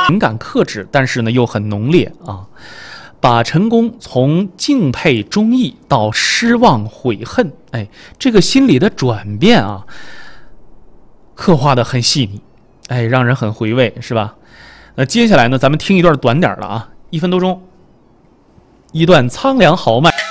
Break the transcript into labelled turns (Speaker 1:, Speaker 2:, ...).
Speaker 1: 情感克制，但是呢又很浓烈啊，把陈宫从敬佩忠义到失望悔恨，哎，这个心理的转变啊，刻画的很细腻，哎，让人很回味，是吧？那接下来呢，咱们听一段短点的啊，1分多钟，一段苍凉豪迈。